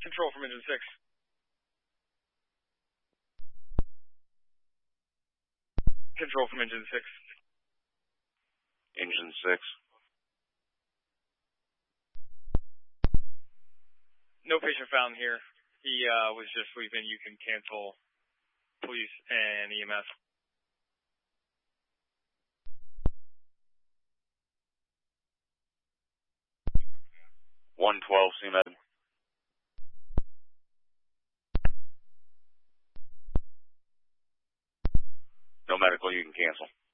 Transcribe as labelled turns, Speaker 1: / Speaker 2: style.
Speaker 1: Control from engine 6. Control from engine 6.
Speaker 2: Engine 6.
Speaker 1: No patient found here. He was just sleeping. You can cancel police and EMS.
Speaker 2: 112, CMed. No medical, you can cancel.